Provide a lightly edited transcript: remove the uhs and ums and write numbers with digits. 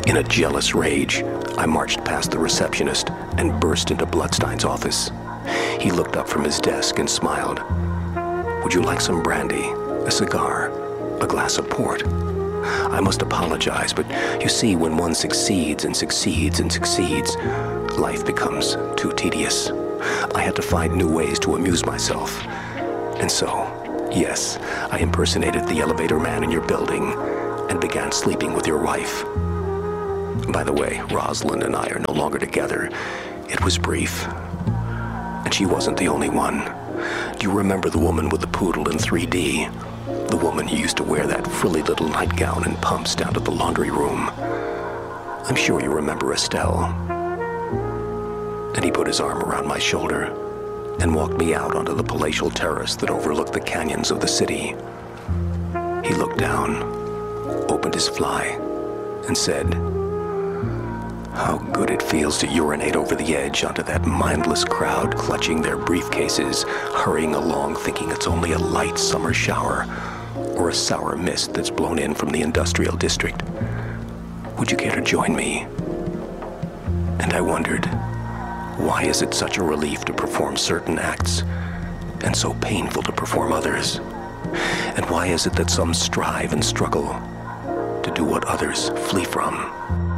In a jealous rage, I marched past the receptionist and burst into Bloodstein's office. He looked up from his desk and smiled. "Would you like some brandy, a cigar, a glass of port?" I must apologize, but you see, when one succeeds and succeeds and succeeds, life becomes too tedious. I had to find new ways to amuse myself. And so, yes, I impersonated the elevator man in your building and began sleeping with your wife. By the way, Rosalind and I are no longer together. It was brief. And she wasn't the only one. Do you remember the woman with the poodle in 3D? The woman who used to wear that frilly little nightgown and pumps down to the laundry room. I'm sure you remember Estelle. And he put his arm around my shoulder and walked me out onto the palatial terrace that overlooked the canyons of the city. He looked down, opened his fly, and said, "How good it feels to urinate over the edge onto that mindless crowd clutching their briefcases, hurrying along thinking it's only a light summer shower or a sour mist that's blown in from the industrial district. Would you care to join me?" And I wondered, why is it such a relief to perform certain acts and so painful to perform others? And why is it that some strive and struggle to do what others flee from?